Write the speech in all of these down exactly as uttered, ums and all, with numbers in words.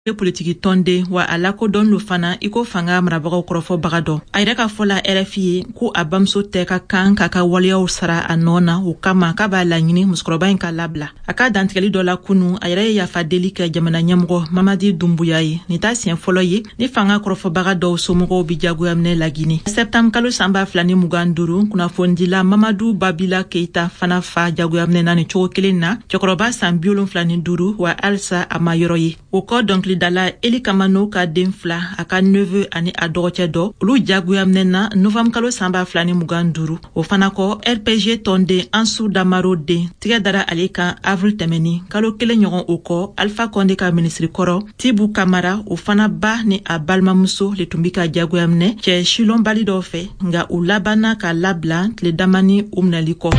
politiki tonde wa alako don lo fana iko fanga marabagaw korofo bagado ayra ka fola R F I ko abamso te ka kan ka ka waliyaw sara anona o kama ka ba laɲini muskoroba in ka labla aka dantigɛli dɔ la kunu ayra ya fa deli ka jamana ɲɛmɔgɔ Mamadi Dumbuya ye ni ta siɲɛ fɔlɔ ye ni fanga korofo bagado somɔgɔw bi jagoyamne lagini septembre kalo sanba filani mugan duru kunnafondila Mamadu Babila Keita fana fa jagoyamne na ni cogo kelen na cɛkɔrɔba san bi wolonwula ni duuru wa alisa a ma yɔrɔ ye o kɔ dɔnkili dala Eli Kamano ka den fila a ka neveu ani a dɔgɔcɛ dɔ olu jagoyamne na novembre kalo sanba filani mugan duru o fana kɔ R P G tɔnden Ansu Damaro den tigɛ dara ale kan avril tɛmɛni kalo kelen ɲɔgɔn o kɔ Alpha Konde ka ministri kɔrɔ Tibu Kamara o fana ba ni a balimamuso le tun bi ka jagoyamne cɛ shilon bali dɔ fɛ nga u labanna ka labila tile damani u minɛli kɔ.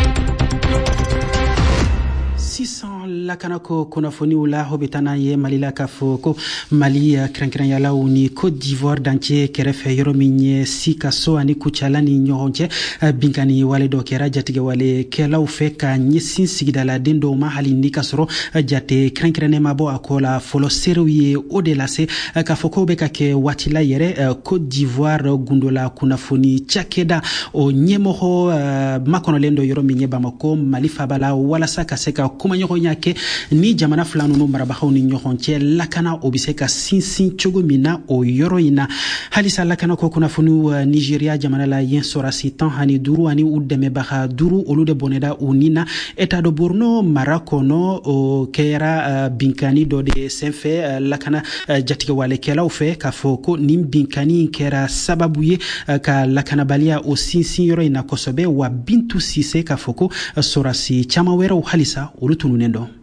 six cents lakanako kunnafoniw la hobitana ye Mali la k'a fɔ ko Mali kɛrɛnkɛrɛnyalaw ni Côte d'Ivoire dancɛ kɛrɛfɛ yɔrɔ min ye Sikaso ani Kucala ni ɲɔgɔn cɛ binkani wale dɔ kɛra jatigɛwale kɛlaw fɛ ka ɲɛsin sigidaladen dɔw ma hali ni ka sɔrɔ jate kɛrɛnkɛrɛnnen ma bɔ a kɔ la fɔlɔ serew ye o de lase k'a fɔ ko bɛ ka kɛ waati la yɛrɛ Côte d'Ivoire gundola kunnafoni cakɛda o ɲɛmɔgɔ makɔnɔlen dɔ yɔrɔ min ye Bamako Mali fabala walasa ka se ka kumaɲɔgɔnya kɛ ni jamana fila ninnu marabagaw ni ɲɔgɔn cɛ lakana o bɛ se ka sinsin cogo min na o yɔrɔ in na halisa lakana ko kunnafoniw Nigeria jamana la yen sɔrasi tan ani duuru ani u dɛmɛbaga duuru olu de bɔnɛda u ni na État de Borno mara kɔnɔ o kɛra binkani dɔ de senfɛ lakana jatigɛwalekɛlaw fɛ k'a fɔ ko nin binkani kɛra sababu ye ka lakanabaliya o sinsin yɔrɔ in na kosɛbɛ wa Bintu Sise k'a fɔ ko sɔrasi caman wɛrɛw halisa olu tununen dɔ.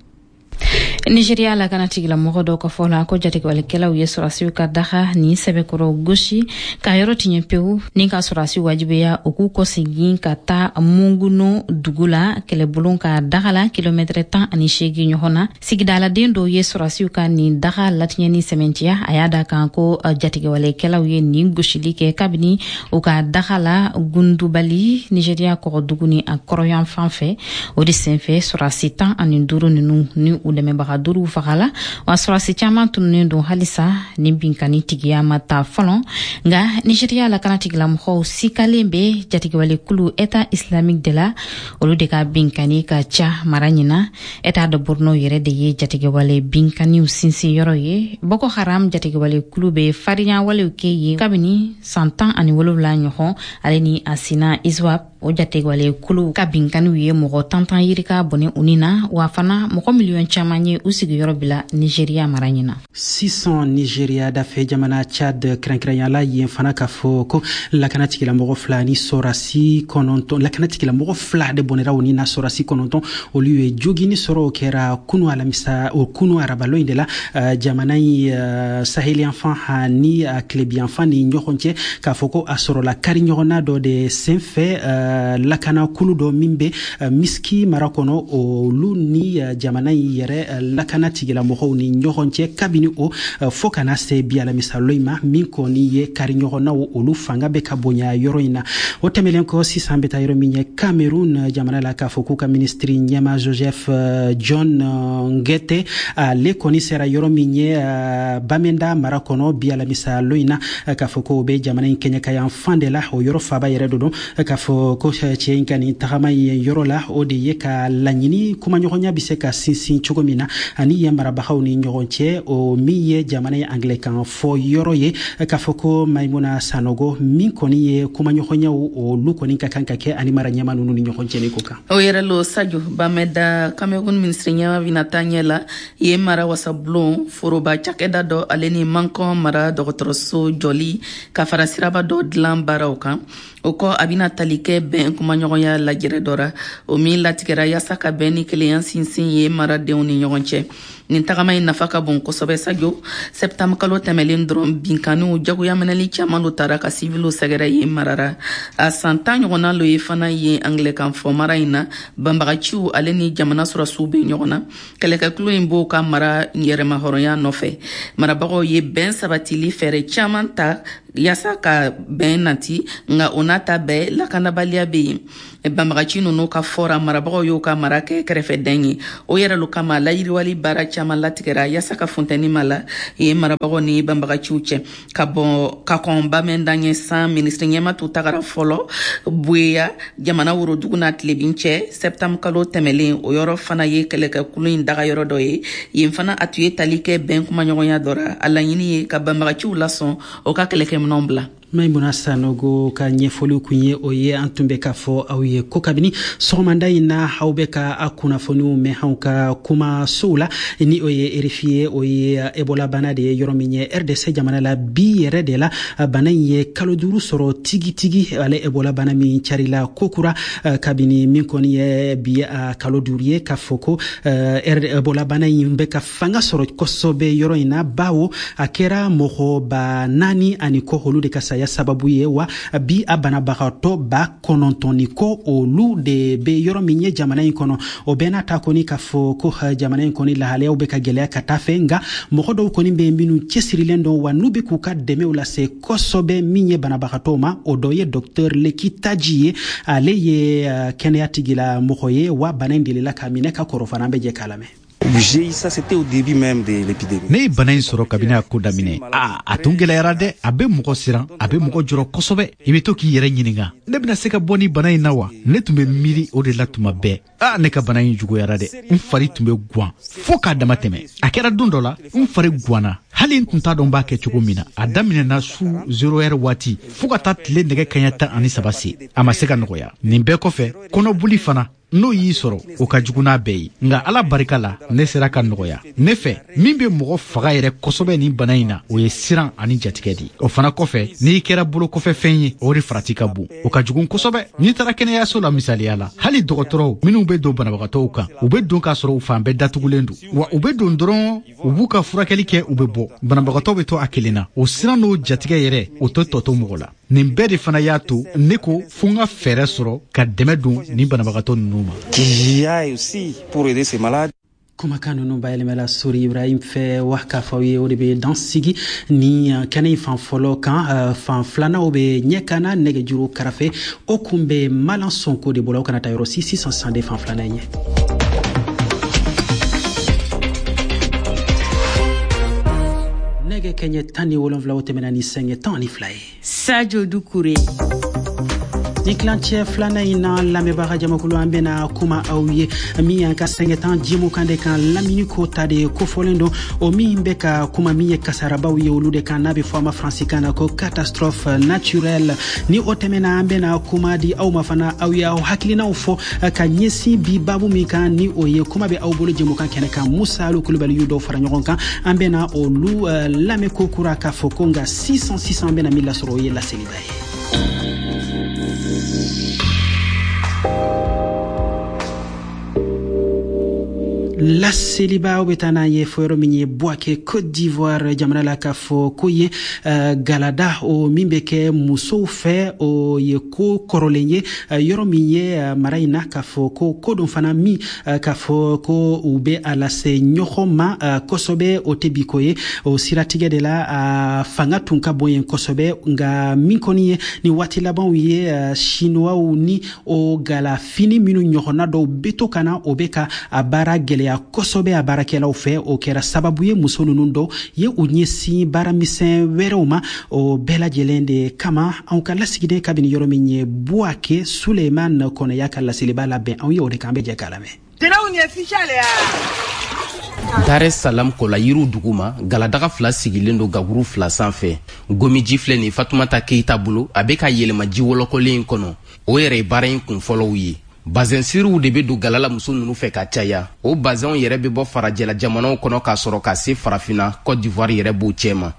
Nigeria la kana tigila mɔgɔ dɔw ka fɔ la ko jatigɛwalikɛlaw ye sɔrasiw ka daga ni sɛbɛkɔrɔ gosi ka yɔrɔ tiɲɛ pewu ni ka sɔrasi wajibiya o k'u kɔsegin ka taa Munguno dugu la kɛlɛbulon ka daga la kilomɛtɛrɛ tan ani seegin ɲɔgɔn na sigidaladen dɔw ye sɔrasiw ka nin daga latiɲɛ ni sɛmɛntiya a y'a da kan ko jatigɛwalikɛlaw ye nin gosili kɛ kabini u ka daga la Gundubali Nigeria kɔgɔdugu ni a kɔrɔyan fan fɛ o de senfɛ sɔrasi tan ani duuru ninnu ni u dɛmɛbaga duuru fagala wa sɔrasi caman tununnen don halisa ni binkani tigiya ma taa fɔlɔ nga Nigeria la kana tigilamɔgɔw sikalen bɛ jatigɛwale kulu État islamique de la olu de ka binkani ka ca mara ɲina État de Borno yɛrɛ de ye jatigɛwale binkaniw sinsin yɔrɔ ye Boko Haram jatigɛwale kulu bɛ farinya walew kɛ ye kabini san tan ani wolonwula ɲɔgɔn ale ni Asina Iswap o jatigɛwale kulu ka binkaniw ye mɔgɔ tantan yirika bɔnɛ u ni na wa fana mɔgɔ miliyɔn caman ye u sigiyɔrɔ bila Nigeria mara ɲina. six cents Nigeria dafɛ jamana Chad kɛrɛnkɛrɛnyala yen fana k'a fɔ ko lakana tigilamɔgɔ fila ni sɔrasi kɔnɔntɔn lakana tigilamɔgɔ fila de bɔnɛra u ni na sɔrasi kɔnɔntɔn olu ye jogini sɔrɔ o kɛra kunu alamisa o kunu arabalo in de la uh, jamana in uh, saheliyanfan ani uh, tilebiyanfan ni ɲɔgɔn cɛ k'a fɔ ko a sɔrɔla kari ɲɔgɔnna dɔ de senfɛ uh, lakana kulu dɔ min bɛ uh, Miski mara kɔnɔ olu ni uh, jamana in yɛrɛ uh, lakana tigilamɔgɔw ni ɲɔgɔn cɛ kabini o uh, fo kana se bi alamisalo in ma min kɔni ye kari ɲɔgɔnnaw olu fanga bɛ ka bonya yɔrɔ in na o tɛmɛlen kɔ sisan bɛ taa yɔrɔ min ye Cameroun jamana la k'a fɔ k'u ka ministri ɲɛma Joseph uh, John uh, Ngete ale uh, kɔni sera yɔrɔ min ye uh, Bamenda mara kɔnɔ bi alamisalo in na uh, k'a fɔ ko bɛ jamana in kɛɲɛka yan fan de la o yɔrɔ faba yɛrɛ do don uh, k'a fɔ ko cɛ in ka nin tagama ye yɔrɔ la o de ye ka laɲini kumaɲɔgɔnya bɛ se ka sinsin cogo min na ani ye marabagaw ni ɲɔgɔn cɛ o min ye jamana ye Anglɛkan fɔ yɔrɔ ye k'a fɔ ko Maimuna Sanogo min kɔni ye kumaɲɔgɔnyaw olu kɔni ka kan ka kɛ ani mara ɲɛma ninnu ni ɲɔgɔn cɛ ni ko kan. O yɛrɛ lo Sadio Bameda Cameroun ministre ɲɛma bɛna taa ɲɛ la ye mara wasabulon foroba cakɛda dɔ ale ni Mankɔn mara dɔgɔtɔrɔso jɔli ka fara siraba dɔ dilan baaraw kan o kɔ a bɛna tali kɛ bɛn kumaɲɔgɔnya lajɛrɛ dɔ ra o min latigɛra yaasa ka bɛn ni kelenya sinsin ye maradenw ni ɲɔgɔn cɛ nin tagama in nafa ka bon kosɛbɛ Sadio septembre kalo tɛmɛlen dɔrɔn binkaniw jagoya minɛli caman do tara ka sivilu sɛgɛrɛ ye marara a san tan ɲɔgɔnna lo ye fana ye Anglɛkan fɔ mara in na banbagaciw ale ni jamana sɔrɔsiw bɛ ɲɔgɔn na kɛlɛkɛkulo in b'o ka mara yɛrɛma hɔrɔnya nɔfɛ marabagaw ye bɛn sabatili fɛɛrɛ caman ta yaasa ka bɛn nati nga o n'a ta bɛɛ lakanabaliya bɛ yen banbagaci ninnu ka fɔra marabagaw y'o ka mara kɛ kɛrɛfɛdɛn ye o yɛrɛ lo kama layiriwali baara caman latigɛra yaasa ka funtɛni ma la ye marabagaw ni banbagaciw cɛ ka bɔ ka kɔn bamɛndan ɲɛ san minisiri ɲɛmatu tagara fɔlɔ bueya jamana worodugu n'a tilebin cɛ sɛptanburu kalo tɛmɛlen o yɔrɔ fana ye kɛlɛkɛkulu in daga yɔrɔ dɔ ye yen fana a tun ye tali kɛ bɛn kumaɲɔgɔnya dɔra a laɲini ye ka banbagaciw lasɔn o ka kɛlɛkɛminɛw bila. Maimuna Sanogo ka ɲɛfɔli kun ye o ye an tun bɛ k'a fɔ aw ye ko kabini sɔgɔmada in na aw bɛ ka a kunnafoniw mɛn anw ka kumasow la ni o ye R F I ye o ye Ebola bana de ye yɔrɔ min ye R D C jamana la bi yɛrɛ de la bana in ye kalo duuru sɔrɔ tigitigi ale Ebola bana min carila kokura kabini min kɔni ye bi a kalo duuru ye k'a fɔ ko Ebola bana in bɛ ka fanga sɔrɔ kosɛbɛ yɔrɔ in na bawo a kɛra mɔgɔ ba naani ani kɔ olu de ka saya sababu ye wa bi a banabagatɔ ba kɔnɔntɔn ni kɔ olu de bɛ yɔrɔ min ye jamana in kɔnɔ o bɛɛ n'a ta kɔni k'a fɔ ko jamana in kɔni lahalayaw bɛ ka gɛlɛya ka taa fɛ nka mɔgɔ dɔw kɔni bɛ minnu cɛsirilen don wa n'u bɛ k'u ka dɛmɛw lase kosɛbɛ min ye banabagatɔw ma o dɔ ye docteur Leki Taji ye ale ye kɛnɛya tigila mɔgɔ ye wa bana in delila ka minɛ ka kɔrɔ fana an bɛ jɛ k'a lamɛn. Ça c'était au début même de l'épidémie. Ne bana in sɔrɔ kabini a ko daminɛ a a tun gɛlɛyara dɛ a bɛ mɔgɔ siran a bɛ mɔgɔ jɔrɔ kosɛbɛ i bɛ to k'i yɛrɛ ɲininka ne bɛna se ka bɔ ni bana in na wa ne tun bɛ miiri o de la tuma bɛɛ a ne ka bana in juguyara dɛ n fari tun bɛ guwan fo k'a dama tɛmɛ a kɛra don dɔ la n fari guwanna hali n tun t'a dɔn b'a kɛ cogo min na a daminɛna su zero heure waati fo ka taa tile nɛgɛ kaɲɛ tan ani saba se a ma se ka nɔgɔya nin bɛɛ kɔfɛ kɔnɔboli fana n'o y'i sɔrɔ o ka jugu n'a bɛɛ ye nka ala barika la ne sera ka nɔgɔya ne fɛ min bɛ mɔgɔ faga yɛrɛ kosɛbɛ nin bana in na o ye siran ani jatigɛ de o fana kɔfɛ n'i kɛra bolo kɔfɛ fɛn ye o de farati ka bon o ka jugu kosɛbɛ n'i taara kɛnɛyaso la misaliya la hali dɔgɔtɔrɔw minnu bɛ don banabagatɔw kan u bɛ don k'a sɔrɔ u fan bɛɛ datugulen don wa u bɛ don dɔrɔn u b'u ka furakɛli kɛ u bɛ bɔ banabagatɔw bɛ to a kelen na o siran n'o jatigɛ yɛrɛ o tɛ tɔ to mɔgɔ la nin bɛɛ de fana y'a to ne ko fo n ka fɛɛrɛ sɔrɔ ka dɛmɛ don ni banabagatɔ ninnu ma. Qu'il y aille aussi pour aider ces malades. kumakan ninnu bayɛlɛmɛla sori Ibrahim fɛ wa k'a fɔ aw ye o de bɛ dan sigi ni kɛnɛ in fan fɔlɔ kan fan filanan bɛ ɲɛ kana nɛgɛjuru karafe o kun bɛ Malan Sonko de bolo aw kana taa yɔrɔ si sisan sande fan filanan ɲɛ. nɛgɛ kɛɲɛ tan ni wolonwula o tɛmɛna ni sɛŋɛ tan ani fila ye. Sadio Dukure. ni kilancɛ filanan in na lamɛnbaga jamakulu an bɛna kuma aw ye min y'an ka sɛŋɛtan jimu kan de kan lamini ko ta de kofɔlen don o min bɛ ka kuma min ye kasarabaw ye olu de kan n'a bɛ fɔ a ma faransikan na ko catastrophe naturelle ni o tɛmɛna an bɛna kuma di aw ma fana aw ye aw hakilinaw fɔ ka ɲɛsin bi babu min kan ni o ye kuma bɛ aw bolo jamukan kɛnɛ kan Musa Alu Kulubali y'u dɔw fara ɲɔgɔn kan an bɛna olu lamɛn ko kura k'a fɔ ko nka sisan sisan an bɛna min lasɔrɔ o ye laseliba ye. La seliba bɛ taa n'an ye fɔ yɔrɔ min ye Buake Côte d'Ivoire jamana la k'a fɔ ko ye uh, galada o min bɛ kɛ musow fɛ o ye ko kɔrɔlen ye uh, yɔrɔ min ye uh, mara in na k'a fɔ ko ko dɔ fana min uh, k'a fɔ ko u bɛ a lase ɲɔgɔn ma uh, kosɛbɛ o tɛ bi ko ye o siratigɛ de la uh, fanga tun ka bon yen kosɛbɛ nka min kɔni ye ni waati labanw ye uh, chinois ni o galafini minnu ɲɔgɔnna dɔw bɛ to ka na o bɛ ka a baara gɛlɛya kosɛbɛ a baarakɛlaw fɛ o kɛra sababu ye muso ninnu dɔw ye u ɲɛsin baaramisɛn wɛrɛw ma o bɛɛ lajɛlen de kama anw ka lasigiden kabini yɔrɔ min ye Buake Suleiman Kɔnɛ y'a ka laseliba labɛn anw ye o de kan bɛ jɛ k'a lamɛn. Dar Salam Kola Yiru Duguma galadaga fila sigilen do gaburu fila sanfɛ gomiji filɛ ni Fatumata Keita bolo a bɛ ka yɛlɛma ji wɔlɔkɔlen kɔnɔ o yɛrɛ ye baara in kun fɔlɔw ye bazin siriw de bɛ don galala muso ninnu fɛ ka caya o bazin yɛrɛ bɛ bɔ farajɛla jamanaw kɔnɔ k'a sɔrɔ ka se farafina Côte d'Ivoire yɛrɛ b'o cɛ ma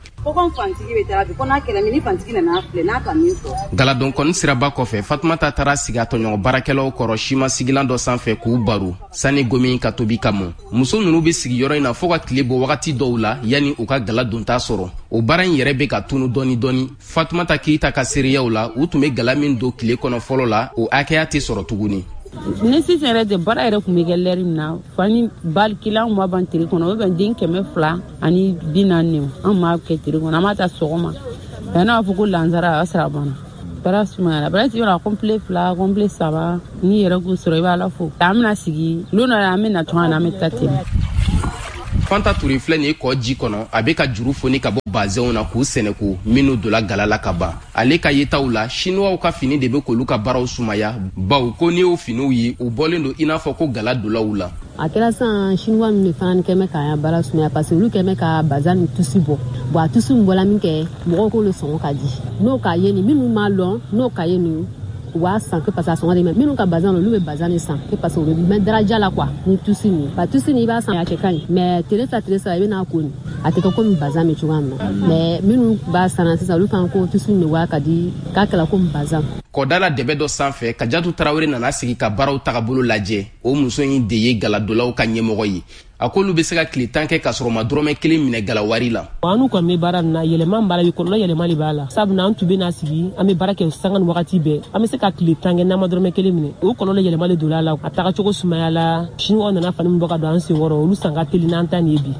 galadon kɔni siraba kɔfɛ Fatumata taara sigi a tɔɲɔgɔn baarakɛlaw kɔrɔ sima sigilan dɔ sanfɛ k'u baro sani gomi ka tobi ka mɔ muso ninnu bɛ sigi yɔrɔ in na fo ka tile bɔ wagati dɔw la yanni u ka gala donta sɔrɔ o baara in yɛrɛ bɛ ka tunu dɔɔni dɔɔni Fatumata Keita ka seereyaw la u tun bɛ gala min don tile kɔnɔ fɔlɔ la o hakɛya tɛ sɔrɔ tuguni ne sisan yɛrɛ de baara yɛrɛ kun bɛ kɛ lɛri min na fani bali kilan ma ban tiri kɔnɔ o bɛ den kɛmɛ fila ani bi naani an m'a kɛ tiri kɔnɔ an m'a ta sɔgɔma bɛn n'a fɔ ko lansara a sara banna bara sumayara bara ti yɔrɔ complet fila complet saba ni yɛrɛ k'u sɔrɔ i b'a la fo an bɛna sigi lona an bɛna tɔn an bɛ ta ten Fanta Touré filɛ nin ye kɔ ji kɔnɔ a bɛ ka juru foni ka bɔ bazɛnw na k'u sɛnɛ ko minnu donna gala la ka ban. Ale ka yetaw la chinois ka fini de bɛ k'olu ka baaraw sumaya baw ko n'i y'o finiw ye u bɔlen don i n'a fɔ ko gala dolaw la. A kɛra san chinois ninnu de fana kɛmɛ k'an baara sumaya parce que olu kɛmɛ ka bazan ni tusi bɔ bon a tusi min bɔla min kɛ mɔgɔw k'olu sɔngɔ ka di n'o ka ye nin minnu m'a lɔn n'o ka ye nin u b'a san que parce que a sɔngɔ de mɛ minnu ka bazan olu bɛ bazan ni san que parce que u bɛ mɛ daraja la quoi ni tusi nin ba tusi nin i b'a san a cɛ ka ɲi mais tile fila tile saba i bɛ n'a ko nin a tɛ kɛ komi bazan bɛ cogoya min na mais minnu b'a san sisan olu fana ko tusi nin de waa ka di k'a kɛla komi bazan. Kɔdala dɛbɛ dɔ sanfɛ Kajatu Tarawele nana sigi ka baaraw tagabolo lajɛ o muso in de ye galadolaw ka ɲɛmɔgɔ ye a k'olu bɛ se ka tile tan kɛ ka sɔrɔ ma dɔrɔmɛ kelen minɛ galawari la. An kɔni bɛ baara na yɛlɛma b'a la bi kɔlɔlɔ yɛlɛma de b'a la sabula an tun bɛ na sigi an bɛ baara kɛ sanga ni wagati bɛɛ an bɛ se ka tile tan kɛ n'an ma dɔrɔmɛ kelen minɛ o kɔlɔlɔ yɛlɛma de donna a la a taga cogo sumaya la chinois nana fani min bɔ ka don an senkɔrɔ olu san ka teli n'an ta nin ye bi.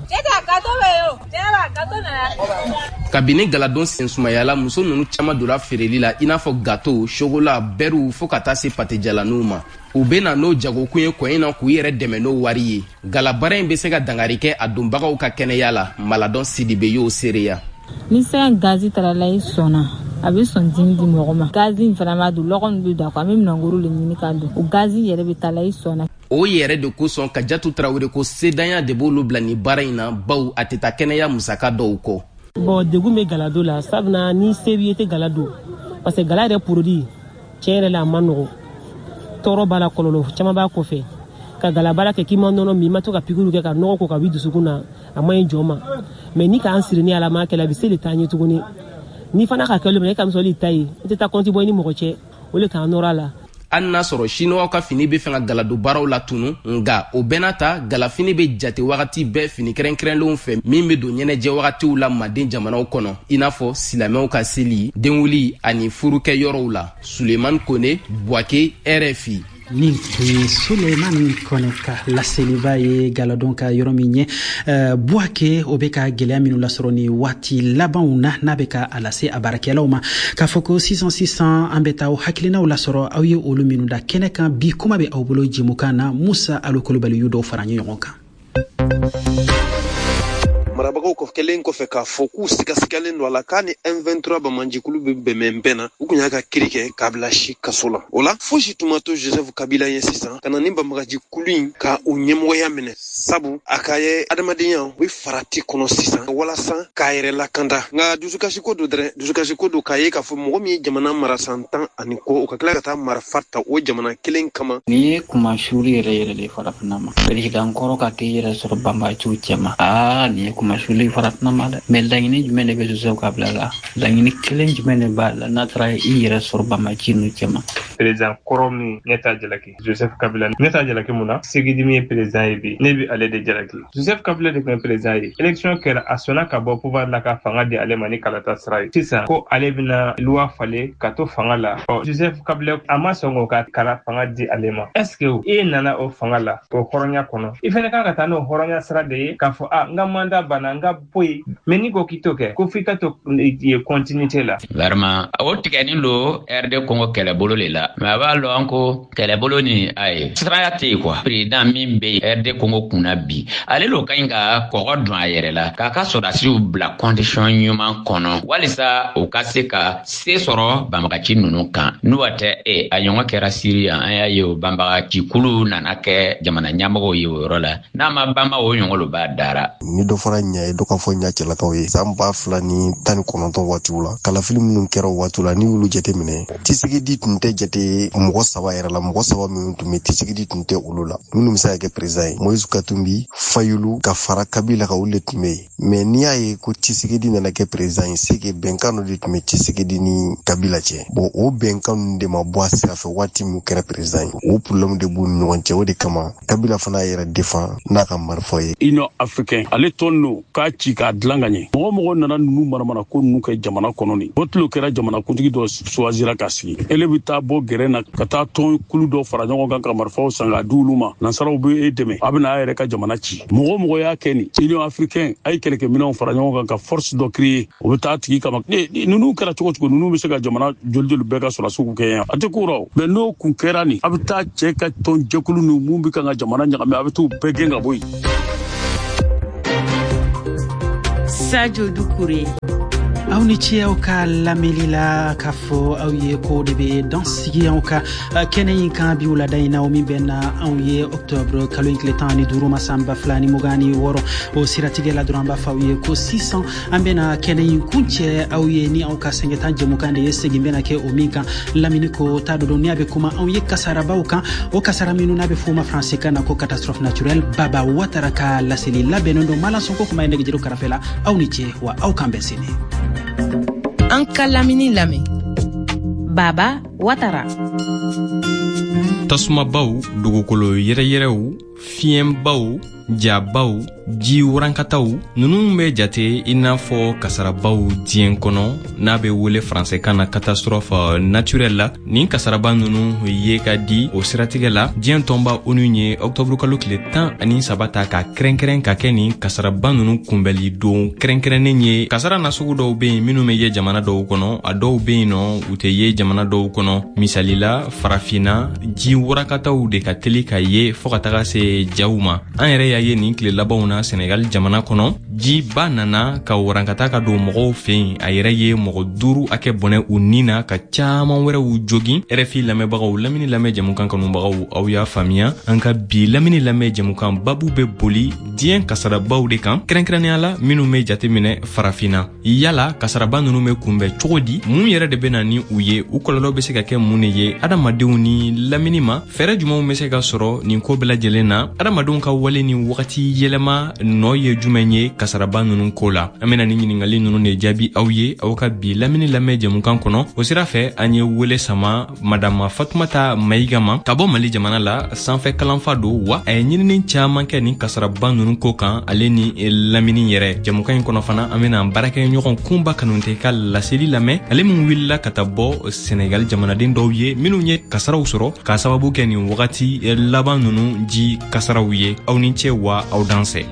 Kabini galadon sen sumayala muso ninnu caman donna feereli la i n'a fɔ gâteau chocolat beurre fo ka taa se pâté-jalaniw ma u bɛ na n'o jagokun ye kɔ in na k'u yɛrɛ dɛmɛ n'o wari ye galabara in bɛ se ka dangari kɛ a donbagaw ka kɛnɛya la Maladon Sidibe y'o seereya. Ni sɛgɛ gazi tarala i sɔnna a bɛ sɔn dimi di mɔgɔ ma gazi in fana b'a don lɔgɔ min bɛ don a kɔ an bɛ minɛnkuru de ɲini k'a don o gazi yɛrɛ bɛ taa la i sɔnna. O yɛrɛ de kosɔn Kajatu Tarawele ko sedanya de b'olu bila ni baara in na baw a tɛ taa kɛnɛya musaka dɔw kɔ. Bon degun bɛ galado la sabula ni se b'i ye tɛ galado parce que gala yɛrɛ produit tiɲɛ yɛrɛ la a ma nɔgɔ tɔɔrɔ b'a la kɔlɔlɔ caman b'a kɔfɛ ka galabara kɛ k'i ma nɔnɔ min i ma to ka pikiriw kɛ ka nɔgɔ ko ka b'i dusukun na a ma ɲi jɔ ma mais ni k'an siri ni ala ma kɛlɛ a bɛ se de taa ɲɛ tuguni ni fana ka kɛ olu minɛ e ka misali ta ye i tɛ taa compte bɔ i ni mɔgɔ cɛ o de k'an nɔrɔ a la. Hali n'a sɔrɔ chinois ka fini bɛ fɛ ka galado baaraw la tunu nka o bɛɛ n'a ta galafini bɛ jate wagati bɛɛ fini kɛrɛnkɛrɛnlenw fɛ min bɛ don ɲɛnajɛ wagatiw la Manden jamanaw kɔnɔ i n'a fɔ silamɛw ka seli denwuli ani furukɛ yɔrɔw la. Sulemani Kone Buake R F I. nin tun ye Sulemani Kone ka laseliba ye galadon ka yɔrɔ min ye uh, Buake o bɛ ka gɛlɛya minnu lasɔrɔ ni waati labanw na n'a bɛ ka a lase a baarakɛlaw ma k'a fɔ ko sisan sisan an bɛ taa hakilinaw lasɔrɔ aw ye olu minnu da kɛnɛ kan bi kuma bɛ aw bolo jɛmukan na Musa Alo Kulubali y'u dɔw fara ɲɔgɔn kan. marabagaw ko kelen kɔfɛ k'a fɔ k'u sigasigalen don a la k'a ni M vingt-trois bamanjikulu bɛ bɛnbɛn bɛn na u kun y'a ka kiri kɛ k'a bila si kaso la o la fosi tun ma to Joseph Kabila ye sisan ka na ni banbagajikulu in ka u ɲɛmɔgɔya minɛ sabu a ka ye adamadenya u bɛ farati kɔnɔ sisan walasa k'a yɛrɛ lakanda nka dusukasiko do dɛrɛ dusukasiko do k'a ye k'a fɔ mɔgɔ min ye jamana mara san tan ani kɔ o ka tila ka taa marifa ta o jamana kelen kama. Nin ye kuma suri yɛrɛ yɛrɛ de farafinna ma président kɔrɔ ka k'i yɛrɛ sɔrɔ banbagaciw cɛma aa nin ye kuma suri farafinna ma dɛ mais laɲini jumɛn de bɛ Joseph Kabila la laɲini kelen jumɛn de b'a la n'a taara i yɛrɛ sɔrɔ banbagaci ninnu cɛma. Président kɔrɔ min ne t'a jalaki Joseph Kabila ne t'a jalaki mun na Segidimi ye président ye bi ne bi ale de jalaki Joseph Kabila de tun ye président ye élection kɛra a sɔnna ka bɔ pouvoir la ka fanga di ale ma ni kalata sira ye sisan ko ale bɛna loi falen ka to fanga la ɔ Joseph Kabila a ma sɔn k'o ka kala fanga di ale ma est ce que e nana o fanga la o hɔrɔnya kɔnɔ i fɛnɛ kan ka taa n'o hɔrɔnya sira de ye k'a fɔ a n ka mandat banna n ka boyi mais ni ko k'i to kɛ ko f'i ka to ye continuité la. Vraiment o tigɛni lo R D Congo kɛlɛbolo le la mais a b'a lɔn ko kɛlɛbolo ni a ye siranya tɛ yen quoi président min bɛ R D Congo kunna bi ale lo ka ɲi ka kɔgɔ dun a yɛrɛ la k'a ka sɔrɔdasiw bila condition ɲuman kɔnɔ walisa o ka se ka se sɔrɔ banbagaci ninnu kan n'o tɛ e a ɲɔgɔn kɛra Siri yan an y'a ye o banbagaci kulu nana kɛ jamana ɲɛmɔgɔw ye o yɔrɔ la n'a ma banba o ɲɔgɔn lo b'a dara. Ni dɔ fara ɲɛ ye dɔ ka fɔ ɲa cɛlakaw ye san ba fila ni tan ni kɔnɔntɔn waatiw la kalafili minnu kɛra o waatiw la ni y'olu jate minɛ Tshisekedi tun tɛ jate mɔgɔ saba yɛrɛ la mɔgɔ saba minnu tun bɛ Tshisekedi tun tɛ olu la minnu bɛ se ka kɛ président ye Moïse Katumbi Fayulu ka fara Kabila ka olu de tun bɛ yen mais n'i y'a ye ko Tshisekedi nana kɛ président ye c'est que bɛnkan dɔ de tun bɛ Tshisekedi ni Kabila cɛ bon o bɛnkan ninnu de ma bɔ a sira fɛ waati min kɛra président ye o problème de b'u ni ɲɔgɔn cɛ o de kama Kabila fana yɛrɛ défend n'a ka marifa ye. Union africaine ale tɔn no k'a ci k'a dilan ka ɲɛ mɔgɔ mɔgɔ nana ninnu maramana ko ninnu kɛ jamana kɔnɔ ni o tilo kɛra jamana kuntigi dɔ choisira ka sigi ele bɛ taa bɔ gɛrɛn na ka taa tɔn kulu dɔ fara ɲɔgɔn kan ka marifaw san k'a di olu ma nansaraw bɛ e dɛmɛ a bɛ na a yɛrɛ ka jamana ci mɔgɔ mɔgɔ y'a kɛ nin Union africaine a ye kɛlɛkɛminɛnw fara ɲɔgɔn kan ka force dɔ créer o bɛ taa tigi kama ninnu kɛra cogo cogo ninnu bɛ se ka jamana joli joli bɛɛ ka sɔrɔdasiw kɛ yan a tɛ ko rɔ mais n'o kun kɛra nin a bɛ taa cɛ ka tɔn jɛkulu ninnu mun bɛ kan ka jamana ɲagami a bɛ t'u bɛɛ gɛn ka bɔ yen. Sadio Doucouré. aw ni ce aw ka lamɛnli la k'a fɔ aw ye ko de bɛ dansigi aw ka kɛnɛ in kan bi wulada in na o min bɛn na anw ye octobre kalo in tile tan ni duuru ma san ba fila ni mugan ni wɔɔrɔ o siratigɛ la dɔrɔn an b'a fɔ aw ye ko sisan an bɛna kɛnɛ in kun cɛ aw ye ni aw ka sɛngɛtan jɛmukan de ye segin bɛna kɛ o min kan lamini ko t'a dɔn ni a bɛ kuma anw ye kasarabaw kan o kasara minnu n'a bɛ fɔ ma faransi kan na ko catastrophe naturelle Baba Ouattara ka laseli labɛnnen don Malasɔn ko kuma ye nɛgɛjuru karafe la aw ni ce wa aw kan bɛn sini. An ka lamini lamɛn. Baba Ouattara. Tasumabaw, dugukolo yɛrɛyɛrɛw, fiɲɛbaw, jabaw, ji warankataw nunu bɛ jate i n'a fɔ kasarabaw diɲɛ kɔnɔ n'a bɛ wele faransɛkan na catastrophe naturelle la. Nin kasaraba nunu ye ka di o siratigɛ la diɲɛ tɔnba O N U ye octobre kalo tile tan ani saba ta ka kɛrɛnkɛrɛn ka kɛ nin kasaraba nunu kunbɛli don kɛrɛnkɛrɛnnen ye. Kasara nasugu dɔw bɛ yen minnu bɛ ye jamana dɔw kɔnɔ, a dɔw bɛ yen nɔ u tɛ ye jamana dɔw kɔnɔ. Misalila farafina ji warakataw de ka teli ka ye fɔ ka taga se jaw ma. An yɛrɛ y'a ye nin tile labanw na Senegal jamana kɔnɔ ji ba nana ka warankata ka don mɔgɔw fɛ a yɛrɛ ye mɔgɔ duuru akɛ bɔnɛ u ni na ka caman wɛrɛw jogin. R F I lamɛnbagaw lamini lamɛn jamukan kanubagaw aw y'a faamuya. An ka bi lamini lamɛn jamukan babu bɛ boli diɲɛ kasarabaw de kan kɛrɛnkɛrɛnnenya la minnu bɛ jateminɛ farafina. Yala kasaraba ninnu bɛ kunbɛn cogo di? Mun yɛrɛ de bɛ na ni u ye? U kɔlɔlɔ bɛ se ka kɛ mun de ye adamadenw ni lamini ma? Fɛɛrɛ jumɛnw bɛ se ka sɔrɔ nin ko bɛɛ lajɛlen na? Adamadenw ka wale ni wagati yɛlɛma nɔ ye jumɛn ye kasaraba ninnu ko la? An bɛna ni ɲininkali ninnu de jaabi aw ye aw ka bi lamini lamɛn jamukan kɔnɔ. O sira fɛ an ye wele sama madama Fatumata Mayiga ma ka bɔ Mali jamana la sanfɛ kalanfa don wa a ye ɲinini caman kɛ nin kasaraba ninnu ko kan ale ni lamini yɛrɛ. Jamukan in kɔnɔ fana an bɛna baarakɛ ɲɔgɔn kunba kanute ka laseli lamɛn ale min wulila ka taa bɔ Senegal jamanaden dɔw ye minnu ye kasaraw sɔrɔ ka sababu kɛ nin wagati laban ninnu ji kasaraw ye. Aw ni ce wa aw danse.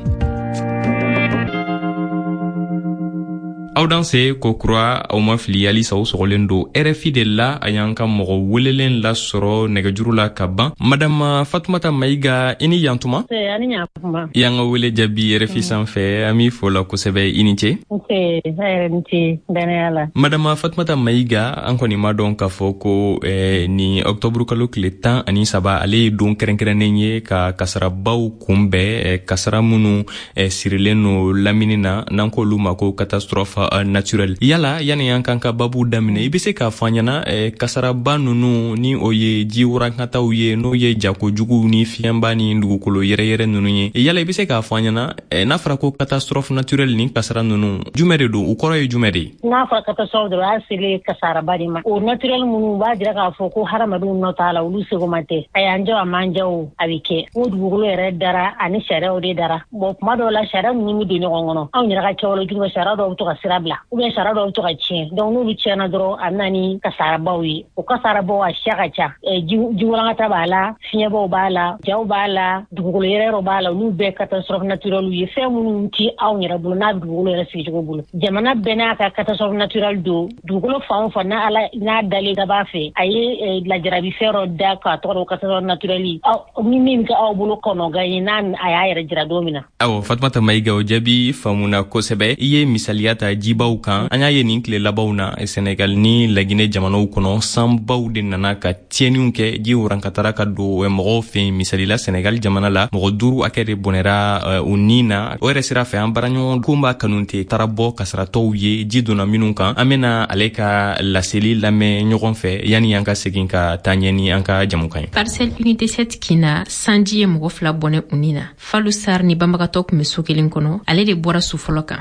Aw danse ko kura aw ma fili halisa u sɔgɔlen don R F I de la a y'an ka mɔgɔ welelen la sɔrɔ nɛgɛjuru la ka ban. Madama Fatumata Mayiga i ni yantuma? Ani ɲakuma. I y'an ka wele jaabi R F I sanfɛ an b'i fo la kosɛbɛ i ni ce. Nse hɛrɛ ni ce danaya la. Madama Fatumata Mayiga an kɔni ma dɔn k'a fɔ ko eh, ni octobre kalo tile tan ani saba ale ye don kɛrɛnkɛrɛnnen ye ka kasarabaw kunbɛn eh, kasara minnu eh, sirilen no lamini na n'an k'olu ma ko catastrophe naturel. Yala yani an kan ka babu damine i bɛ se k'a fɔ an ɲɛna eh, kasaraba ninnu ni o ye ji warankataw ye n'o ye jakojugu ni fiɲɛba ni dugukolo yɛrɛyɛrɛ ninnu ye. Yala i bɛ se k'a fɔ an ɲɛna eh, n'a fɔra ko catastrophe naturel ni kasara ninnu jumɛn de don u kɔrɔ ye jumɛn de ye? N'a fɔra catastrophe dɔrɔn a selen kasaraba de ma. O naturel minnu b'a jira k'a fɔ ko hadamadenw nɔ t'a la olu segoma tɛ. A y'an jɛ a man jɛ o a bɛ kɛ. O dugukolo yɛrɛ dara ani sariyaw de dara. Bon kuma dɔw la sariya ninnu bɛ don ɲɔgɔn kɔnɔ. Anw yɛrɛ ka kɛwale jugu sariya dɔw bɛ to ka sira bila. Ou bien sariya dɔw bɛ to ka tiɲɛ. Donc n'olu tiɲɛna dɔrɔn a bɛ na ni kasarabaw ye. O kasarabaw a siya ka ca. Ji walankata b'a la, fiɲɛbaw b'a la, jaw b'a la, dugukolo yɛrɛ b'a la. Olu bɛɛ catastrophe naturelle ye. Fɛn minnu ti anw yɛrɛ bolo n'a dugukolo yɛrɛ sigicogo bolo. Jamana bɛɛ n'a ka catastrophe naturelle don. Dugukolo fan o fan n'a ala n'a dalen ka b'a fɛ. A ye lajarabi fɛn dɔ da k'a tɔgɔ dɔn catastrophe naturelle. Aw ni min kɛ aw bolo kɔnɔgan ye n'a a y'a yɛrɛ jira don min na. Awɔ Fatumata Mayiga o jaabi faamuna kosɛbɛ. I ye misaliya ta jibaw kan. An y'a ye nin tile labanw na Senegal ni Laginɛ jamanaw kɔnɔ sanbaw de nana ka tiɲɛniw kɛ ji warankatara ka don mɔgɔw fɛ misalila Senegal jamana la mɔgɔ duuru akɛ de bɔnɛra u ni na. O yɛrɛ sira fɛ an baaraɲɔgɔn ko b'a kanute taara bɔ kasaratɔw ye ji donna minnu kan. An bɛna ale ka laseli lamɛn ɲɔgɔn fɛ yanni an ka segin ka taa ɲɛ ni an ka jamukan ye. Parcelle unité sept kina sanji ye mɔgɔ fila bɔnɛ u ni na. Falu Sar ni banbagatɔ tun bɛ so kelen kɔnɔ ale de bɔra su fɔlɔ kan.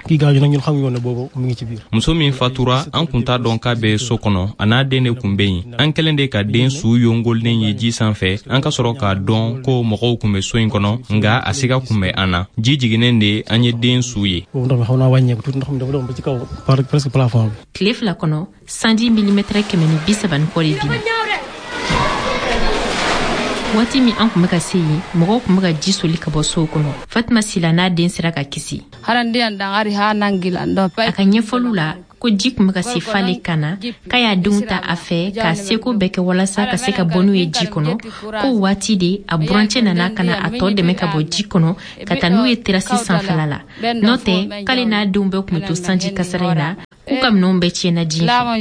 Muso min fatura an kun t'a dɔn k'a bɛ so kɔnɔ a n'a den de kun bɛ yen. An kɛlen de ka den su yongolen ye ji sanfɛ an ka sɔrɔ k'a dɔn ko mɔgɔw kun bɛ so in kɔnɔ nka a siga kun bɛ an na. Ji jiginnen de an ye den su ye. Tile fila kɔnɔ sanji milimètre kɛmɛ ni bi saba ni kɔ de binna. Waati min an kun bɛ ka se yen mɔgɔw kun bɛ ka ji soli ka bɔ sow kɔnɔ. Fatima Sila n'a den sera ka kisi. A ka ɲɛfɔliw la ko ji kun bɛ ka se fale kana k'a y'a denw ta a fɛ k'a seko bɛɛ kɛ walasa ka se ka bɔ n'u ye ji kɔnɔ ko waati de a burancɛ nana kana a tɔ dɛmɛ ka bɔ ji kɔnɔ ka taa n'u ye terasi sanfɛla la n'o tɛ k'ale n'a denw bɛɛ kun bɛ to sanji kasara in na k'u ka minɛnw bɛɛ tiɲɛna ji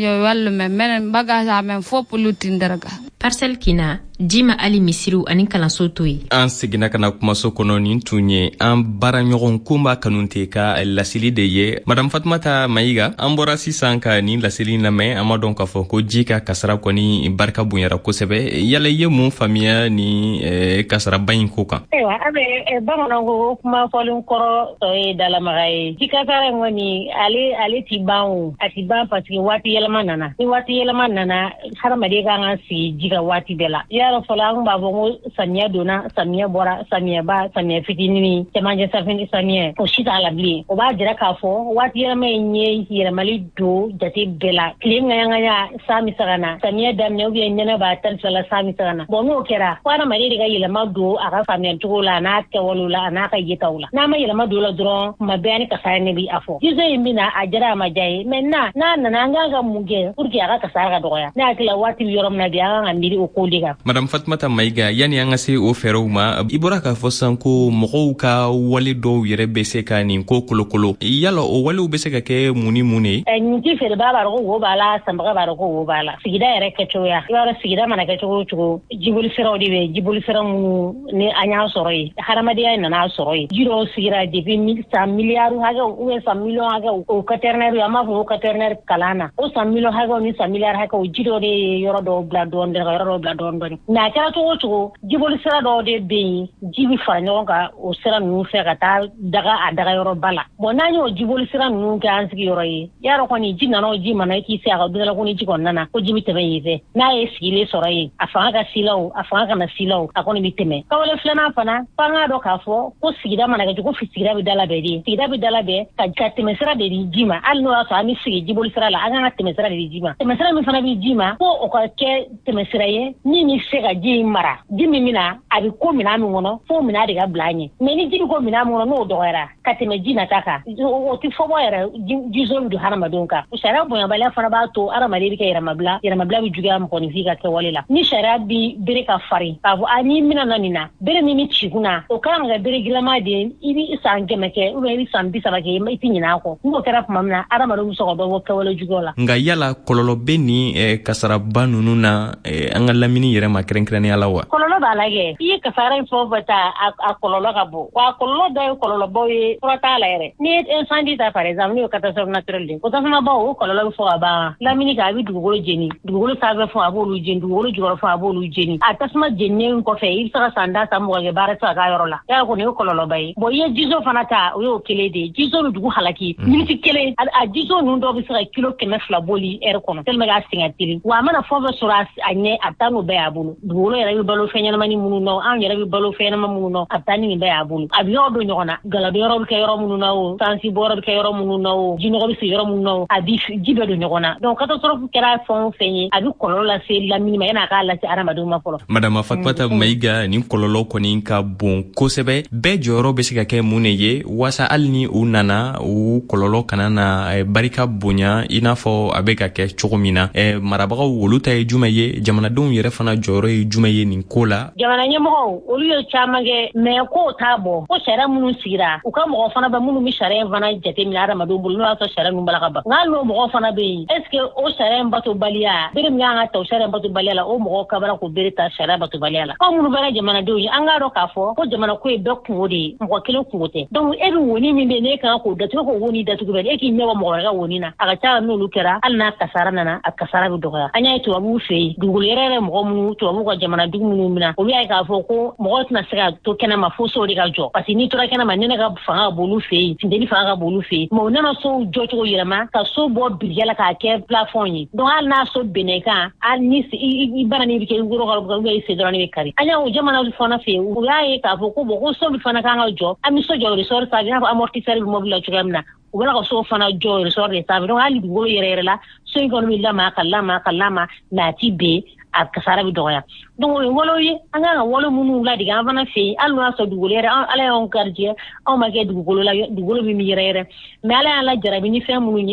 fɛ. Parcelle Kina, Jima Ali Misiru ani kalanso to ye. An seginna kana kumaso kɔnɔ nin tun ye an baaraɲɔgɔn kunba kanute ka lasili de ye. Madame Fatumata Mayiga, an bɔra sisan ka nin lasili lamɛn, an ma dɔn k'a fɔ ko ji ka kasara kɔni barika bonyara kosɛbɛ. Yala ye mun faamuya ni eh, kasaraba in ko kan? Ayiwa, a bɛ bamananw ko kuma fɔlen kɔrɔ tɔ ye dalamaga ye. Ji kasara in kɔni ale ale ti ban o, a ti ban parce que waati yɛlɛma nana. Ni waati yɛlɛma nana, hadamaden kan ka sigi ji ka waati bɛɛ la. Yaro fɔlɔ an b'a fɔ ko samiya donna, samiya bɔra, samiyɛba, samiya fitinin, cɛmancɛ safinɛ samiyɛ, o si t'a la bilen. O b'a jira k'a fɔ waati yɛlɛma in ye yɛlɛmali don jate bɛɛ la. Tile ŋaɲaŋaɲa san bɛ se ka na, samiya daminɛ ubiyɛn nɛnɛ b'a tari fila la san bɛ se ka na. Bon n'o kɛra, fo hadamaden de ka yɛlɛma don a ka faamuyacogo la, a n'a kɛwalew la, a n'a ka yetaw la. N'a ma yɛlɛma don la dɔrɔn, kuma bɛɛ ani kasara ne bi a fɔ. Jiso in bɛ na, a jara a ma ja ye, maintenant n'a nana an kan ka mun kɛ pour que a ka kasara ka dɔgɔya. Ne hakili la waati bɛ yɔrɔ min na bi an kan ka miiri o ko de kan. Madame Fatumata Mayiga, yani an ka se o fɛɛrɛw ma, i bɔra k'a fɔ san ko mɔgɔw ka wale dɔw yɛrɛ bɛ se ka nin ko kolokolo. Yala o walew bɛ se ka kɛ mun ni mun ye? Nin ti feerebaa b'a dɔn ko wo b'a la, sanbaga b'a dɔn ko wo b'a la. Sigida yɛrɛ kɛcogoya. I b'a dɔn sigida mana kɛ cogo o cogo, jiboli siraw de bɛ jiboli sira minnu ni an y'a sɔrɔ ye. Hadamadenya nana sɔrɔ ye. Ji dɔw sigira depuis san miliyari hakɛw ou bien san miliyɔn hakɛw o quaternaire an b'a fɔ ko quaternaire kalan na. O san miliyɔn hakɛw ni san miliyari hakɛw ji dɔw de ye yɔrɔ dɔw bila dɔɔni ka yɔrɔ dɔw bila dɔɔni dɔɔni. Mais a kɛra cogo o cogo jiboli sira dɔw de bɛ yen ji bɛ fara ɲɔgɔn kan o sira ninnu fɛ ka taa daga a daga yɔrɔba la. Bon n'an y'o jiboli sira ninnu kɛ an sigiyɔrɔ ye yarɔ kɔni ji nana o ji mana i k'i se a ka dundala ko ni ji kɔni nana ko ji bɛ tɛmɛ yen fɛ n'a ye sigilen sɔrɔ yen a fanga ka sila o a fanga kana sila o a kɔni bɛ tɛmɛ. Kawale filanan fana f'an k'a dɔn k'a fɔ ko sigida mana kɛ cogo sigida bɛ dalabɛn de sigida bɛ dalabɛn ka ka tɛmɛ sira de di ji ma hali n'o y'a sɔrɔ an bɛ sigi jiboli sira la an kan ka tɛmɛ sira de di ji ma tɛmɛ sira min fana bɛ ji ma ko o ka kɛ tɛmɛ sira ye min bɛ se ka ji in mara ji min bɛna a bɛ ko minɛn min kɔnɔ fo minɛn de ka bila an ɲɛ mɛ ni ji bɛ ko minɛn min kɔnɔ n'o dɔgɔyara ka tɛmɛ ji nata kan o tɛ fɔ bɔ yɛrɛ ji zone don hadamadenw kan sariya bonyabaliya fana b'a to hadamaden bɛ kɛ yɛrɛmabila yɛrɛmabila bɛ juguya mɔgɔninfin ka kɛwale la ni sariya bɛ bere ka farin k'a fɔ a n'i bɛna na nin na bere min bɛ ci kunna o kan ka kɛ bere gilanma de ye i bɛ san kɛmɛ kɛ ou bien i bɛ san bi saba kɛ i tɛ ɲinɛ a kɔ n'o kɛra tuma min na hadamadenw bɛ sɔn ka dɔ bɔ kɛwale juguyaw la. Nka yala kɔlɔlɔ bɛ nin eh, kasaraba ninnu na eh, an ka lamini yɛrɛ ma kɛrɛnkɛrɛnnenya la wa? Kɔlɔlɔ b'a la kɛ i ye kasara in fɛn o fɛn ta a kɔlɔlɔ ka bon wa a kɔlɔlɔ dɔ ye kɔlɔlɔbaw ye fura t'a la yɛrɛ n'i ye incendie ta par exemple n'o ye catastrophe naturelle ye o tasumaba o kɔlɔlɔ bɛ fɔ ka ban lamini kan a bɛ dugukolo jeni dugukolo sanfɛ fɛnw a b'olu jeni dugukolo jukɔrɔ fɛnw a b'olu jeni a tasuma jeninen kɔfɛ i bɛ se ka san da san mɔgɔ kɛ baara tɛ se ka k'a yɔrɔ la yala kɔni o ye kɔlɔlɔba ye bon i ye jiso fana ta o y'o kelen de ye jiso bɛ dugu halaki miniti kelen a jiso ninnu dɔw bɛ se ka kilo kɛmɛ fila boli ɛri kɔnɔ tellement k'a sɛgɛn teli wa a mana fɛn fɛn sɔrɔ a ɲɛ a bɛ taa n'o bɛɛ y'a bolo dugukolo yɛrɛ bɛ balo fɛn ɲɛnamani minnu na an yɛrɛ bɛ balo fɛn ɲɛnama minnu na a bɛ taa ni nin bɛɛ y'a bolo a bɛ yɔrɔ don ɲɔgɔn na galadon yɔrɔ bɛ kɛ yɔrɔ minnu na o sansi bɔ yɔrɔ bɛ kɛ yɔrɔ minnu na o jinɔgɔ bɛ sigi yɔrɔ minnu na o a bɛ ji bɛɛ don ɲɔgɔn na donc catastrophe kɛra fɛn o fɛn ye a bɛ kɔlɔlɔ lase lamini ma yan'a k'a lase adamadenw ma fɔlɔ. Madame Fatumata Mayiga nin kɔlɔlɔ kɔni ka bon kosɛbɛ bɛɛ jɔyɔrɔ bɛ se ka kɛ mun de ye walasa hali ni u nana u kɔlɔlɔ kana na eh, barika bonya i n'a fɔ a bɛ ka kɛ cogo min na eh, marabagaw olu ta ye jumɛn ye jamanadenw yɛrɛ fana jɔyɔrɔ ye jumɛn ye nin ko la. Jamana ɲɛmɔgɔw olu ye caman kɛ mɛ ko t'a bɔ ko sariya minnu sigira u ka mɔgɔ fana bɛ minnu bɛ sariya in fana jateminɛ adamadenw bolo n'o y'a sɔrɔ sariya ninnu bala ka ban nka n'o mɔgɔ fana bɛ yen est ce que o sariya in batobaliya bere min y'an ka ta o sariya in batobaliya la o mɔgɔ ka baara k'o bere ta sariya batobaliya la aw minnu bɛɛ jamanadenw ye an k'a dɔn k'a fɔ ko jamana ko ye bɛɛ kungo de ye mɔgɔ kelen kungo tɛ donc e bɛ woni min bɛ yen n'e kan k'o datugu k'o woni datugu bɛ e k'i ɲɛ bɔ mɔgɔ wɛrɛ ka woni na a ka ca n'olu kɛra hali n'a kasara nana a kasara bɛ dɔgɔya an y'a ye tubabuw fɛ yen dugukolo yɛrɛ yɛrɛ mɔgɔ minnu tubabuw ka jamanadugu minnu mina olu y'a ye k'a fɔ ko mɔgɔ tɛna se ka to kɛnɛma fo sow de ka jɔ parce que n'i tora kɛnɛma nɛnɛ ka fanga ka b'olu fɛ yen funteni fanga ka b'olu fɛ yen mais u nana sow jɔcogo yɛlɛma ka so bɔ biriya la k'a kɛ plafond ye donc hali n'a so bɛnnɛ kan hali ni i bara ni bɛ kɛ woro ka ubiyɛn i sen dɔrɔn bɛ kari an y'a o jamana fana fɛ yen u y'a ye k'a fɔ ko bon ko so min fana kan ka jɔ an bɛ so jɔ resort sanfɛ i n'a fɔ amortisseur bɛ mobili la cogoya min na u bɛna ka so fana jɔ resort de sanfɛ donc hali dugukolo yɛrɛ yɛrɛ la so in kɔni bɛ lamaga ka lamaga ka lamaga mais a ti ben a kasara bɛ dɔgɔya donc o ye wolo ye an kan ka wolo minnu ladege an fana fɛ yen hali n'o y'a sɔrɔ dugukolo yɛrɛ ala y'anw garijɛgɛ anw ma kɛ dugukolo la dugukolo min bɛ yɛrɛ yɛrɛ mais ala y'an lajarabi ni fɛn minnu ye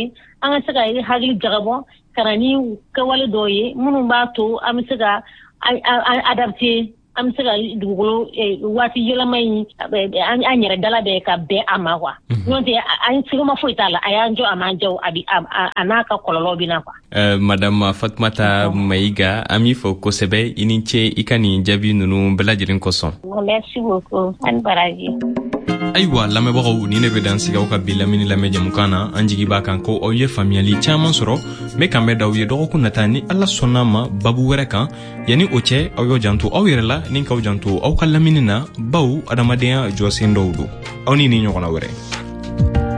an ka se ka hakili jagabɔ ka na ni kɛwale dɔw ye minnu b'a to an bɛ se ka adapter an bɛ se ka dugukolo waati yɛlɛma in an yɛrɛ dala bɛ ka bɛn a ma quoi n'o tɛ an sigima foyi t'a la a y'an jɔ a m'an jɔ a n'a ka kɔlɔlɔ bɛ na quoi. Madame Fatoumata Maïga an b'i fɔ kosɛbɛ i ni ce i ka nin jaabi ninnu bɛɛ lajɛlen kosɔn. Merci beaucoup an baraji. Ayiwa lamɛnbagaw ni ne bɛ dan sigaw ka bi lamini lamɛn jamukan na an jigi b'a kan ko aw ye faamuyali caman sɔrɔ n bɛ kan bɛ d'aw ye dɔgɔkun nata ni ala sɔnna ma babu wɛrɛ kan yanni o cɛ aw y'o janto aw yɛrɛ la ni k'aw janto aw ka lamini na baw adamadenya jɔsen dɔw don aw ni ni ɲɔgɔnna wɛrɛ.